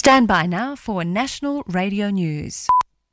Stand by now for National Radio News.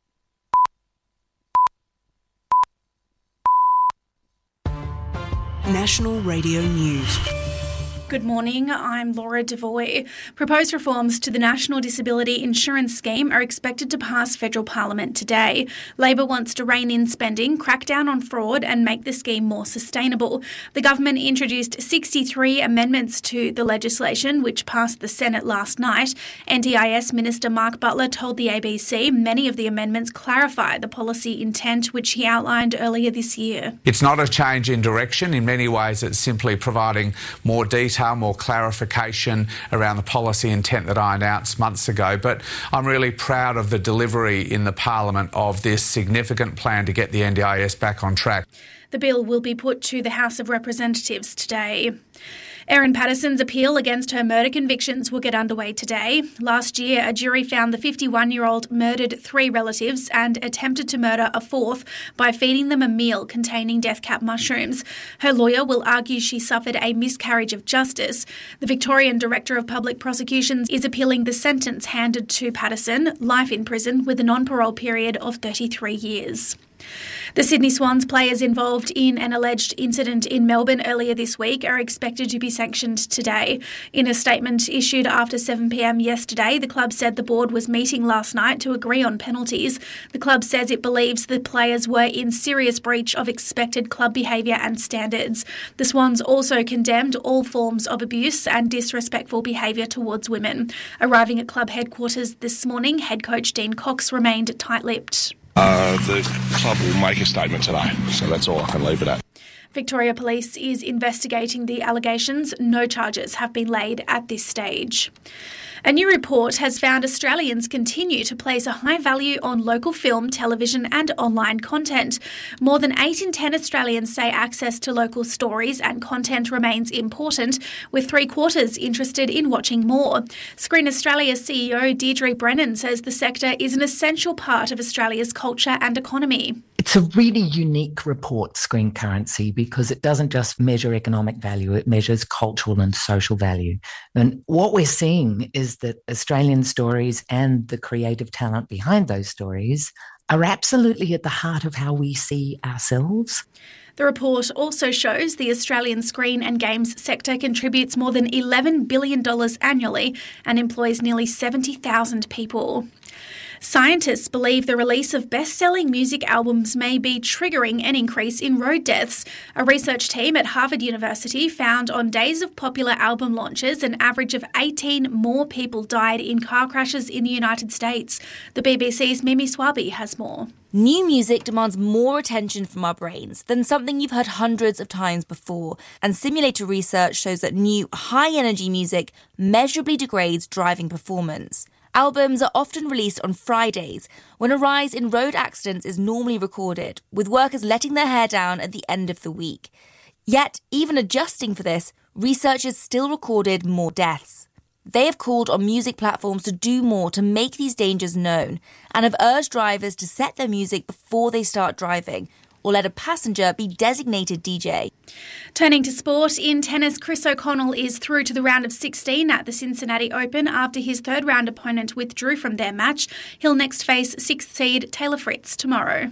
National Radio News. Good morning, I'm Laura Devoy. Proposed reforms to the National Disability Insurance Scheme are expected to pass federal parliament today. Labor wants to rein in spending, crack down on fraud and make the scheme more sustainable. The government introduced 63 amendments to the legislation, which passed the Senate last night. NDIS Minister Mark Butler told the ABC many of the amendments clarify the policy intent, which he outlined earlier this year. It's not a change in direction. In many ways, it's simply providing more detail, more clarification around the policy intent that I announced months ago. But I'm really proud of the delivery in the Parliament of this significant plan to get the NDIS back on track. The bill will be put to the House of Representatives today. Erin Patterson's appeal against her murder convictions will get underway today. Last year, a jury found the 51-year-old murdered 3 relatives and attempted to murder a 4th by feeding them a meal containing death cap mushrooms. Her lawyer will argue she suffered a miscarriage of justice. The Victorian Director of Public Prosecutions is appealing the sentence handed to Patterson, life in prison with a non-parole period of 33 years. The Sydney Swans players involved in an alleged incident in Melbourne earlier this week are expected to be sanctioned today. In a statement issued after 7 p.m. yesterday, the club said the board was meeting last night to agree on penalties. The club says it believes the players were in serious breach of expected club behaviour and standards. The Swans also condemned all forms of abuse and disrespectful behaviour towards women. Arriving at club headquarters this morning, head coach Dean Cox remained tight-lipped. The club will make a statement today, so that's all I can leave it at. Victoria Police is investigating the allegations. No charges have been laid at this stage. A new report has found Australians continue to place a high value on local film, television and online content. More than 8 in 10 Australians say access to local stories and content remains important, with 3/4 interested in watching more. Screen Australia CEO Deirdre Brennan says the sector is an essential part of Australia's culture and economy. It's a really unique report, Screen Currency, because it doesn't just measure economic value, it measures cultural and social value. And what we're seeing is that Australian stories and the creative talent behind those stories are absolutely at the heart of how we see ourselves. The report also shows the Australian screen and games sector contributes more than $11 billion annually and employs nearly 70,000 people. Scientists believe the release of best-selling music albums may be triggering an increase in road deaths. A research team at Harvard University found on days of popular album launches, an average of 18 more people died in car crashes in the United States. The BBC's Mimi Swabi has more. New music demands more attention from our brains than something you've heard hundreds of times before, and simulator research shows that new, high-energy music measurably degrades driving performance. Albums are often released on Fridays, when a rise in road accidents is normally recorded, with workers letting their hair down at the end of the week. Yet, even adjusting for this, researchers still recorded more deaths. They have called on music platforms to do more to make these dangers known, and have urged drivers to set their music before they start driving, or let a passenger be designated DJ. Turning to sport, in tennis, Chris O'Connell is through to the round of 16 at the Cincinnati Open after his third-round opponent withdrew from their match. He'll next face 6th seed Taylor Fritz tomorrow.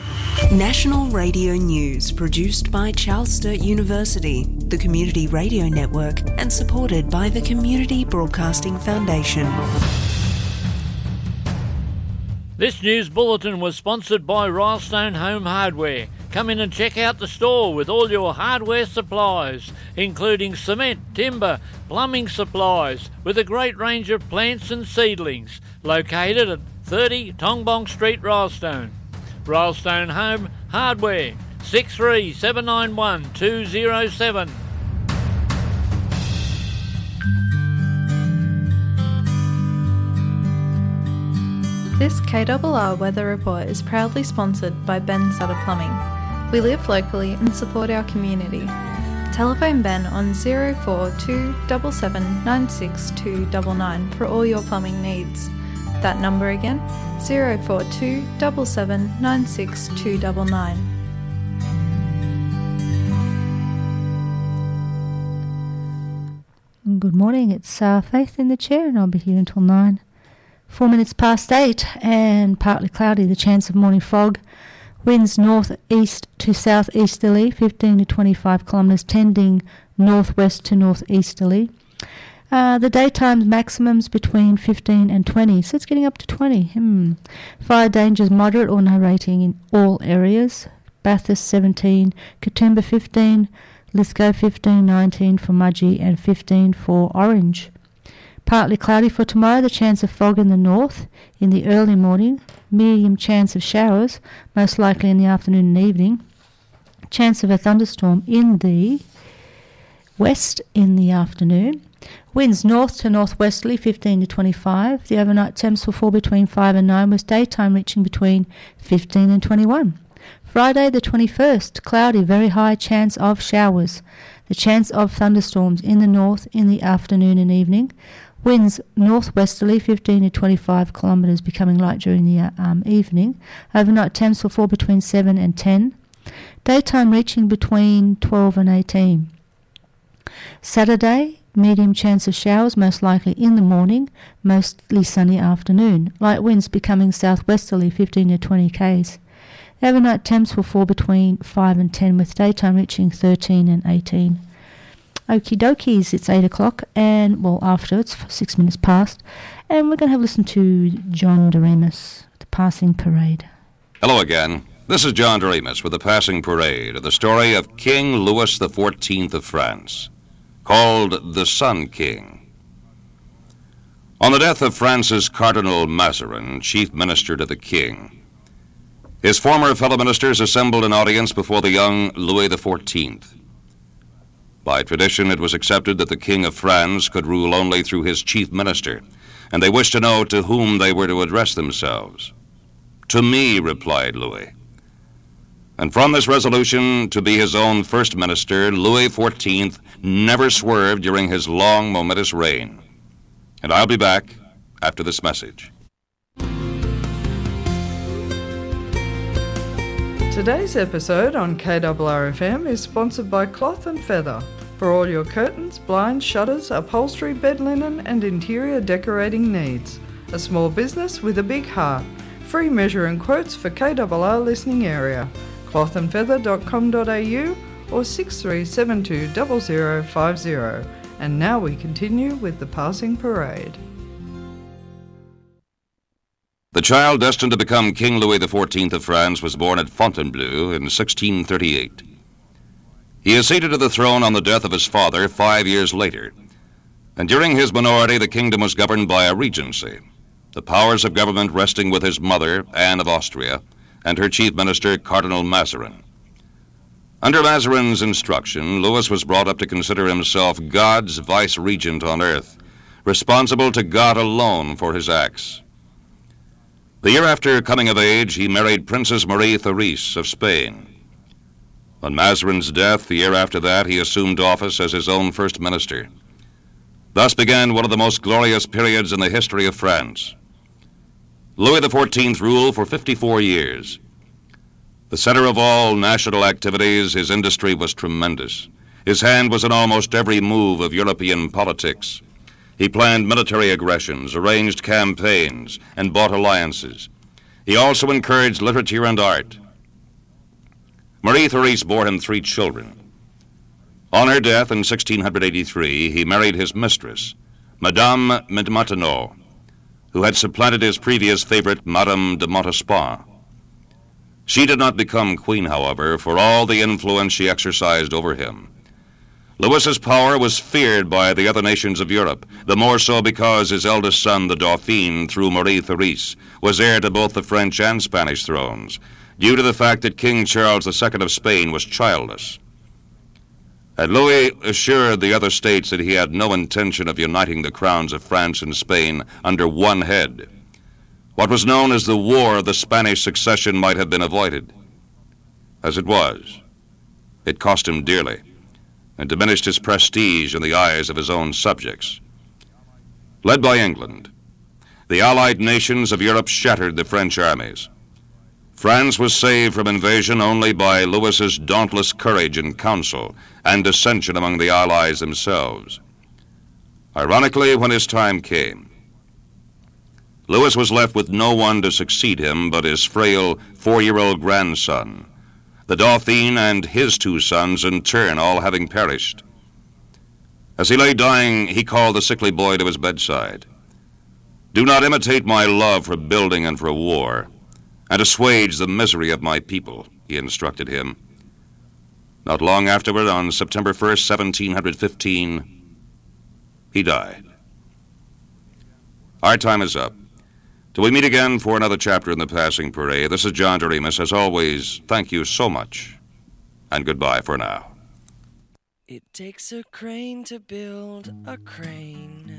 National Radio News, produced by Charles Sturt University, the Community Radio Network, and supported by the Community Broadcasting Foundation. This news bulletin was sponsored by Rylestone Home Hardware. Come in and check out the store with all your hardware supplies, including cement, timber, plumbing supplies, with a great range of plants and seedlings. Located at 30 Tongbong Street, Rylestone. Rylestone Home Hardware, 63791207. 207. This KRR Weather Report is proudly sponsored by Ben Sutter Plumbing. We live locally and support our community. Telephone Ben on 042 7796 299 for all your plumbing needs. That number again, 042 7796 299. Good morning, it's Faith in the chair and I'll be here until 9. 4 minutes past 8 and partly cloudy, the chance of morning fog. Winds northeast to southeasterly, 15 to 25 kilometres, tending northwest to northeasterly. The daytime maximums between 15 and 20, so it's getting up to 20. Fire dangers moderate or no rating in all areas. Bathurst 17, Katoomba 15, Lithgow 15, 19 for Mudgee and 15 for Orange. Partly cloudy for tomorrow, the chance of fog in the north in the early morning, medium chance of showers, most likely in the afternoon and evening. Chance of a thunderstorm in the west in the afternoon. Winds north to northwesterly, 15 to 25. The overnight temps will fall between 5 and 9, with daytime reaching between 15 and 21. Friday the 21st, cloudy, very high chance of showers. The chance of thunderstorms in the north in the afternoon and evening. Winds northwesterly, 15 to 25 kilometres, becoming light during the evening. Overnight temps will fall between 7 and 10. Daytime reaching between 12 and 18. Saturday, medium chance of showers, most likely in the morning, mostly sunny afternoon. Light winds becoming southwesterly, 15 to 20 k's. The overnight temps will fall between 5 and 10, with daytime reaching 13 and 18. Okie dokies, it's 8 o'clock, and, well, after, it's 6 minutes past, and we're going to have a listen to John Doremus, The Passing Parade. Hello again. This is John Doremus with The Passing Parade, the story of King Louis XIV of France, called the Sun King. On the death of France's Cardinal Mazarin, chief minister to the king, his former fellow ministers assembled an audience before the young Louis XIV. By tradition, it was accepted that the King of France could rule only through his chief minister, and they wished to know to whom they were to address themselves. "To me," replied Louis. And from this resolution to be his own first minister, Louis XIV never swerved during his long, momentous reign. And I'll be back after this message. Today's episode on KRRFM is sponsored by Cloth & Feather for all your curtains, blinds, shutters, upholstery, bed linen and interior decorating needs. A small business with a big heart. Free measure and quotes for KRR listening area. clothandfeather.com.au or 6372 0050. And now we continue with the Passing Parade. The child destined to become King Louis XIV of France was born at Fontainebleau in 1638. He acceded to the throne on the death of his father 5 years later, and during his minority the kingdom was governed by a regency, the powers of government resting with his mother, Anne of Austria, and her chief minister, Cardinal Mazarin. Under Mazarin's instruction, Louis was brought up to consider himself God's vice-regent on earth, responsible to God alone for his acts. The year after coming of age, he married Princess Marie Therese of Spain. On Mazarin's death, the year after that, he assumed office as his own first minister. Thus began one of the most glorious periods in the history of France. Louis XIV ruled for 54 years. The center of all national activities, his industry was tremendous. His hand was in almost every move of European politics. He planned military aggressions, arranged campaigns, and bought alliances. He also encouraged literature and art. Marie Therese bore him 3 children. On her death in 1683, he married his mistress, Madame de Maintenon, who had supplanted his previous favorite, Madame de Montespan. She did not become queen, however, for all the influence she exercised over him. Louis's power was feared by the other nations of Europe, the more so because his eldest son, the Dauphin, through Marie Therese, was heir to both the French and Spanish thrones, due to the fact that King Charles II of Spain was childless. And Louis assured the other states that he had no intention of uniting the crowns of France and Spain under one head. What was known as the War of the Spanish Succession might have been avoided. As it was, it cost him dearly, and diminished his prestige in the eyes of his own subjects. Led by England, the allied nations of Europe shattered the French armies. France was saved from invasion only by Louis's dauntless courage in council and dissension among the allies themselves. Ironically, when his time came, Louis was left with no one to succeed him but his frail 4-year-old grandson, the Dauphin and his 2 sons in turn, all having perished. As he lay dying, he called the sickly boy to his bedside. "Do not imitate my love for building and for war, and assuage the misery of my people," he instructed him. Not long afterward, on September 1st, 1715, he died. Our time is up. Till we meet again for another chapter in the Passing Parade, this is John Doremus. As always, thank you so much, and goodbye for now. It takes a crane to build a crane.